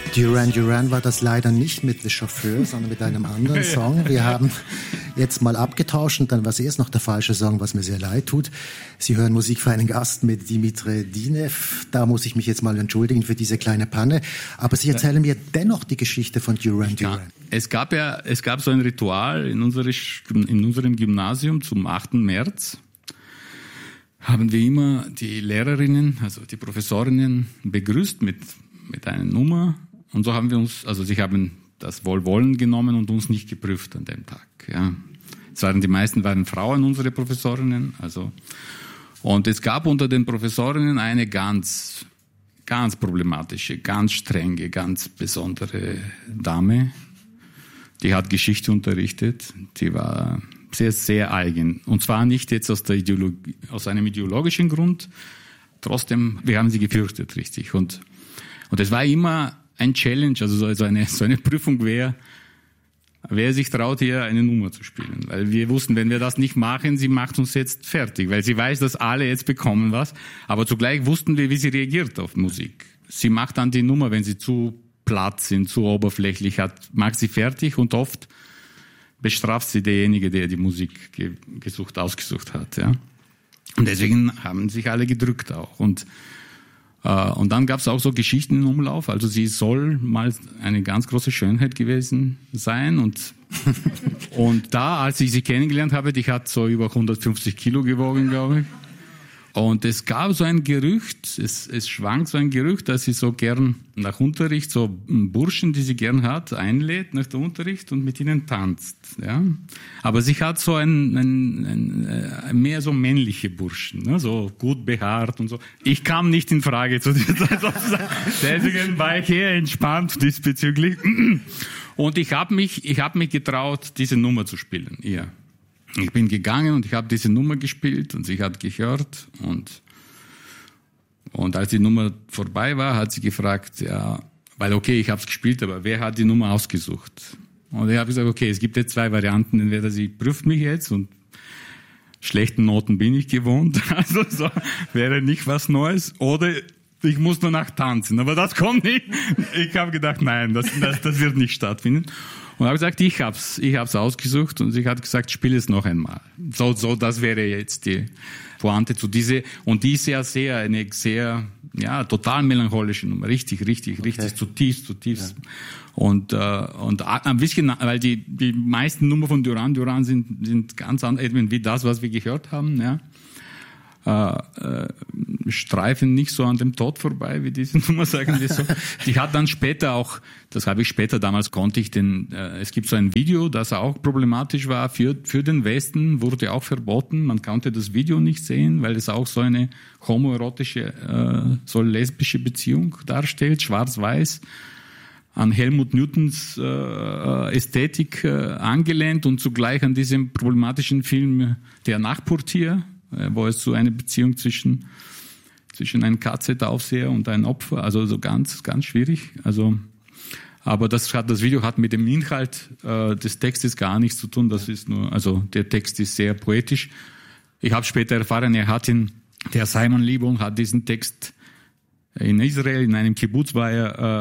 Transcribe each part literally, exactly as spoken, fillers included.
Duran Duran war das leider nicht mit Le Chauffeur, sondern mit einem anderen Song. Wir haben jetzt mal abgetauscht und dann war es erst noch der falsche Song, was mir sehr leid tut. Sie hören Musik für einen Gast mit Dimitri Dinev. Da muss ich mich jetzt mal entschuldigen für diese kleine Panne. Aber Sie erzählen mir dennoch die Geschichte von Duran Duran. Ja, es gab ja, es gab so ein Ritual in, unsere, in unserem Gymnasium zum achten März. Haben wir immer die Lehrerinnen, also die Professorinnen begrüßt mit, mit einer Nummer. Und so haben wir uns, also sie haben das Wohlwollen genommen und uns nicht geprüft an dem Tag. Ja. Es waren, die meisten waren Frauen, unsere Professorinnen. Also. Und es gab unter den Professorinnen eine ganz, ganz problematische, ganz strenge, ganz besondere Dame. Die hat Geschichte unterrichtet. Die war sehr, sehr eigen. Und zwar nicht jetzt aus der Ideologie, aus einem ideologischen Grund. Trotzdem, wir haben sie gefürchtet, richtig. Und, und es war immer ein Challenge, also so eine, so eine Prüfung, wer, wer sich traut, hier eine Nummer zu spielen. Weil wir wussten, wenn wir das nicht machen, sie macht uns jetzt fertig. Weil sie weiß, dass alle jetzt bekommen was. Aber zugleich wussten wir, wie sie reagiert auf Musik. Sie macht dann die Nummer, wenn sie zu platt sind, zu oberflächlich hat, macht sie fertig und oft bestraft sie derjenige, der die Musik ge- gesucht, ausgesucht hat. Ja. Und deswegen haben sich alle gedrückt auch. Und Uh, und dann gab es auch so Geschichten im Umlauf. Also sie soll mal eine ganz große Schönheit gewesen sein. Und, und da, als ich sie kennengelernt habe, die hat so über hundertfünfzig Kilo gewogen, glaube ich. Und es gab so ein Gerücht, es, es schwankt so ein Gerücht, dass sie so gern nach Unterricht so Burschen, die sie gern hat, einlädt nach dem Unterricht und mit ihnen tanzt. Ja? Aber sie hat so ein, ein, ein mehr so männliche Burschen, ne? So gut behaart und so. Ich kam nicht in Frage zu dieser Zeit sozusagen. Deswegen war ich eher entspannt diesbezüglich. Und ich habe mich, ich habe mich getraut, diese Nummer zu spielen. Ja. Ich bin gegangen und ich habe diese Nummer gespielt und sie hat gehört und und als die Nummer vorbei war, hat sie gefragt, ja, weil okay, ich habe es gespielt, aber wer hat die Nummer ausgesucht? Und ich habe gesagt, okay, es gibt jetzt zwei Varianten, entweder sie prüft mich jetzt und schlechten Noten bin ich gewohnt, also so wäre nicht was Neues, oder ich muss nur nach tanzen, aber das kommt nicht. Ich habe gedacht, nein, das, das, das wird nicht stattfinden. Und habe gesagt, ich hab's, ich hab's ausgesucht und sie hat gesagt, spiel es noch einmal. So, so, das wäre jetzt die Pointe zu diese, und die ist ja sehr, eine sehr, ja, total melancholische Nummer. Richtig, richtig, okay. richtig, zutiefst, zutiefst. Ja. Und, äh, und ein bisschen, weil die, die meisten Nummern von Duran Duran sind, sind ganz anders, wie das, was wir gehört haben, ja. Äh, äh, streifen nicht so an dem Tod vorbei, wie diese Nummer, sagen wir so. Die hat dann später auch, das habe ich später, damals konnte ich den, äh, es gibt so ein Video, das auch problematisch war, für, für den Westen wurde auch verboten, man konnte das Video nicht sehen, weil es auch so eine homoerotische, äh, so lesbische Beziehung darstellt, schwarz-weiß, an Helmut Newtons äh, Ästhetik äh, angelehnt und zugleich an diesem problematischen Film Der Nachtportier, wo es so eine Beziehung zwischen zwischen einem K Z-Aufseher und einem Opfer, also so ganz ganz schwierig. Also, aber das hat das Video hat mit dem Inhalt äh, des Textes gar nichts zu tun. Das ist nur, also der Text ist sehr poetisch. Ich habe später erfahren, er hat ihn, der Simon Lebon hat diesen Text in Israel, in einem Kibbutz war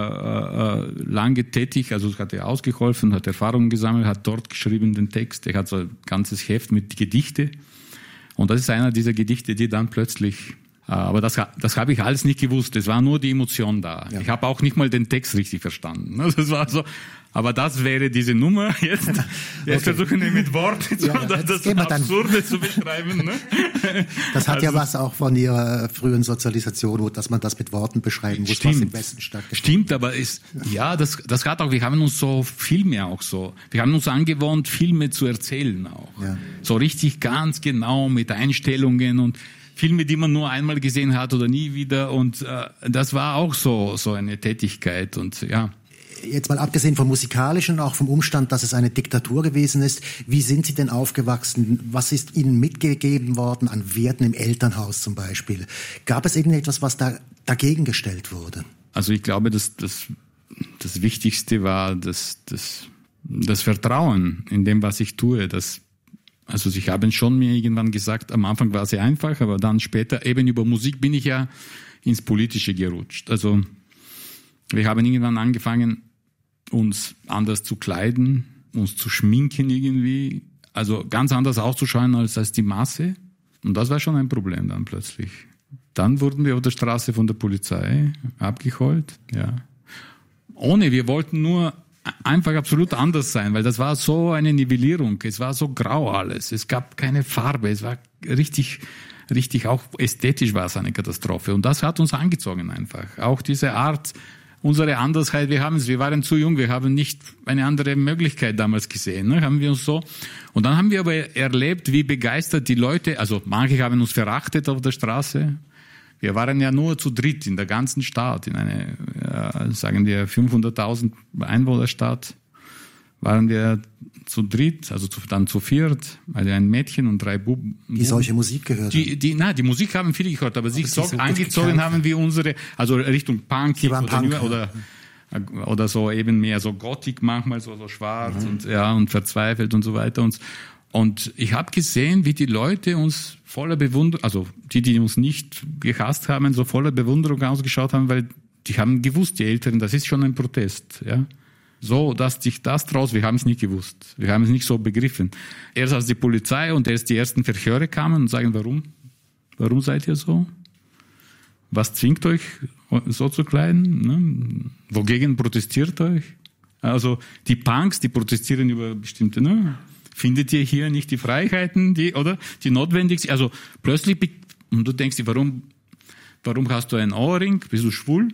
er äh, äh, lange tätig, also hat er ausgeholfen, hat Erfahrungen gesammelt, hat dort geschrieben den Text. Er hat so ein ganzes Heft mit Gedichte. Und das ist einer dieser Gedichte, die dann plötzlich, äh, aber das, das habe ich alles nicht gewusst, es war nur die Emotion da. Ja. Ich habe auch nicht mal den Text richtig verstanden. Das war so, aber das wäre diese Nummer. Jetzt, jetzt okay. versuchen wir mit Worten ja, ja, das Absurde zu beschreiben. Ne? Das hat also, ja was auch von Ihrer frühen Sozialisation, dass man das mit Worten beschreiben muss, stimmt, was im Westen stattfindet. Stimmt, aber es, ja, das, das hat auch, wir haben uns so Filme auch so, wir haben uns angewohnt, Filme zu erzählen auch. Ja. So richtig ganz genau mit Einstellungen und Filme, die man nur einmal gesehen hat oder nie wieder, und äh, das war auch so, so eine Tätigkeit und ja. Jetzt mal abgesehen vom Musikalischen und auch vom Umstand, dass es eine Diktatur gewesen ist, wie sind Sie denn aufgewachsen? Was ist Ihnen mitgegeben worden an Werten im Elternhaus zum Beispiel? Gab es irgendetwas, was da dagegen gestellt wurde? Also ich glaube, dass das, das Wichtigste war das, das, das Vertrauen in dem, was ich tue. Das, also ich habe schon mir irgendwann gesagt, am Anfang war es sehr einfach, aber dann später eben über Musik bin ich ja ins Politische gerutscht. Also Wir haben irgendwann angefangen, uns anders zu kleiden, uns zu schminken irgendwie, also ganz anders auszuschauen als, als die Masse. Und das war schon ein Problem dann plötzlich. Dann wurden wir auf der Straße von der Polizei abgeholt, ja. Ohne, wir wollten nur einfach absolut anders sein, weil das war so eine Nivellierung, es war so grau alles, es gab keine Farbe, es war richtig, richtig, auch ästhetisch war es eine Katastrophe. Und das hat uns angezogen einfach. Auch diese Art, unsere Andersheit, wir haben es, wir waren zu jung, wir haben nicht eine andere Möglichkeit damals gesehen, ne? Haben wir uns so. Und dann haben wir aber erlebt, wie begeistert die Leute, also manche haben uns verachtet auf der Straße. Wir waren ja nur zu dritt in der ganzen Stadt, in eine, ja, sagen wir, fünfhunderttausend Einwohnerstadt, waren wir zu dritt, also zu, dann zu viert, also ein Mädchen und drei Buben. Die solche Musik gehört haben. Die, die, na, die Musik haben viele gehört, aber, aber sich so angezogen haben wie unsere, also Richtung Punk oder, Punk, oder, ja. oder so eben mehr so Gothic manchmal, so, so schwarz mhm. und, ja, und verzweifelt und so weiter. Und, und ich habe gesehen, wie die Leute uns voller Bewunderung, also die, die uns nicht gehasst haben, so voller Bewunderung ausgeschaut haben, weil die haben gewusst, die Älteren, das ist schon ein Protest, ja. So, dass sich das draus, wir haben es nicht gewusst. Wir haben es nicht so begriffen. Erst als die Polizei und erst die ersten Verhöre kamen und sagen, warum? Warum seid ihr so? Was zwingt euch, so zu kleiden? Ne? Wogegen protestiert euch? Also, die Punks, die protestieren über bestimmte, ne? Findet ihr hier nicht die Freiheiten, die, oder? Die notwendig sind? Also, plötzlich, und du denkst dir, warum, warum hast du einen Ohrring? Bist du schwul?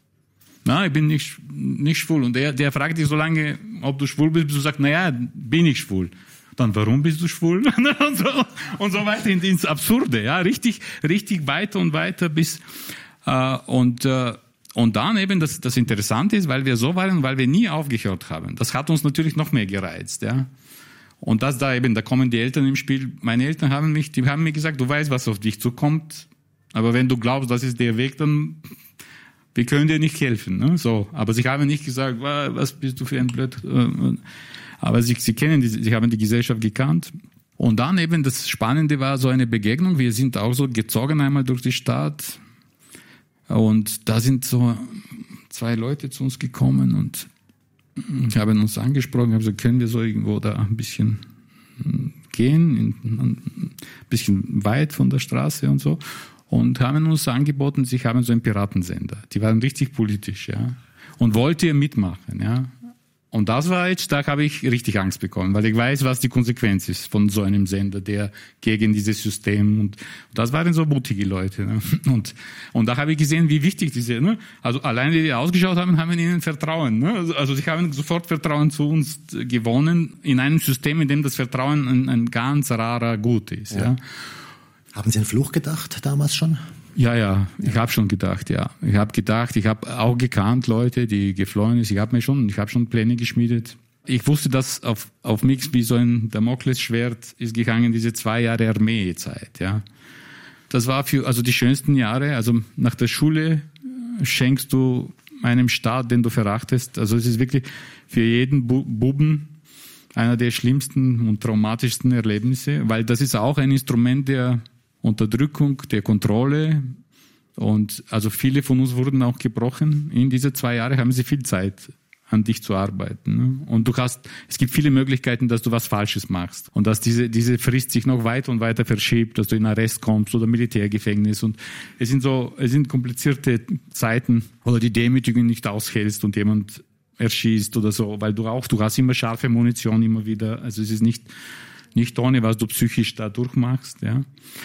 Na, ich bin nicht, nicht schwul. Und der, der fragt dich so lange, ob du schwul bist, bis du sagst, naja, bin ich schwul. Dann, warum bist du schwul? und, so, und so weiter ins Absurde, ja, richtig, richtig weiter und weiter bis, äh, und, äh, und dann eben, das, das Interessante ist, weil wir so waren, weil wir nie aufgehört haben. Das hat uns natürlich noch mehr gereizt, ja. Und das da eben, da kommen die Eltern im Spiel. Meine Eltern haben mich, die haben mir gesagt, du weißt, was auf dich zukommt, aber wenn du glaubst, das ist der Weg, dann, wir können dir nicht helfen, ne? So. Aber sie haben nicht gesagt, was bist du für ein Blöd, aber sie, sie kennen die, sie haben die Gesellschaft gekannt. Und dann eben, das Spannende war so eine Begegnung. Wir sind auch so gezogen einmal durch die Stadt. Und da sind so zwei Leute zu uns gekommen und haben uns angesprochen, haben gesagt, können wir so irgendwo da ein bisschen gehen, ein bisschen weit von der Straße und so. Und haben uns angeboten, sie haben so einen Piratensender. Die waren richtig politisch, ja. Und wollte ihr mitmachen, ja. Und das war jetzt, da habe ich richtig Angst bekommen, weil ich weiß, was die Konsequenz ist von so einem Sender, der gegen dieses System, und das waren so mutige Leute, ne? Und, und da habe ich gesehen, wie wichtig diese, ne? Also allein wie wir ausgeschaut haben, haben wir ihnen Vertrauen, ne? Also, also sie haben sofort Vertrauen zu uns gewonnen in einem System, in dem das Vertrauen ein, ein ganz rarer Gut ist, ja. ja. Haben Sie an Flucht gedacht damals schon? Ja, ja, ich habe schon gedacht, ja. Ich habe gedacht, ich habe auch gekannt Leute, die geflohen sind. Ich habe mir schon, ich habe schon Pläne geschmiedet. Ich wusste, dass auf auf mich wie so ein Damoklesschwert ist gegangen, diese zwei Jahre Armeezeit, ja. Das war für also die schönsten Jahre. Also nach der Schule schenkst du einem Staat, den du verachtest. Also es ist wirklich für jeden Bu- Buben einer der schlimmsten und traumatischsten Erlebnisse, weil das ist auch ein Instrument der Unterdrückung, der Kontrolle, und also viele von uns wurden auch gebrochen. In diese zwei Jahre haben sie viel Zeit, an dich zu arbeiten, ne? Und du hast, es gibt viele Möglichkeiten, dass du was Falsches machst und dass diese diese Frist sich noch weiter und weiter verschiebt, dass du in Arrest kommst oder Militärgefängnis, und es sind so, es sind komplizierte Zeiten, oder die Demütigung nicht aushältst und jemand erschießt oder so, weil du auch, du hast immer scharfe Munition immer wieder, also es ist nicht nicht ohne, was du psychisch da durchmachst, ja.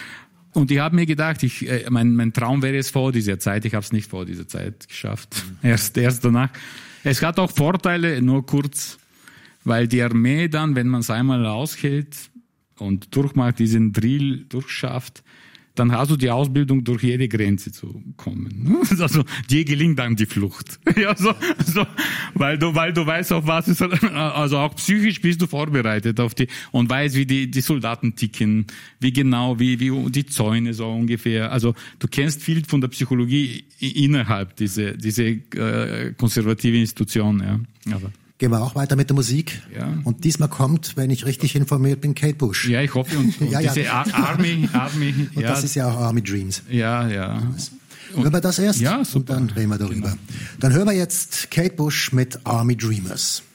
Und ich habe mir gedacht, ich, äh, mein, mein Traum wäre es vor dieser Zeit. Ich habe es nicht vor dieser Zeit geschafft. Erst, erst danach. Es hat auch Vorteile, nur kurz, weil die Armee dann, wenn man es einmal aushält und durchmacht, diesen Drill durchschafft, dann hast du die Ausbildung, durch jede Grenze zu kommen. Also dir gelingt dann die Flucht. Ja, so, so, weil du, weil du weißt, auf was es, also auch psychisch bist du vorbereitet auf die, und weißt, wie die, die Soldaten ticken, wie genau, wie, wie die Zäune so ungefähr. Also du kennst viel von der Psychologie innerhalb diese, diese äh, konservative Institution, ja. Aber gehen wir auch weiter mit der Musik. Ja. Und diesmal kommt, wenn ich richtig informiert bin, Kate Bush. Ja, ich hoffe. Und, und ja, ja. diese Ar- Army, Army. Und ja. das ist ja auch Army Dreams. Ja, ja. Hören wir das erst? Ja, super. Und dann reden wir darüber. Genau. Dann hören wir jetzt Kate Bush mit Army Dreamers.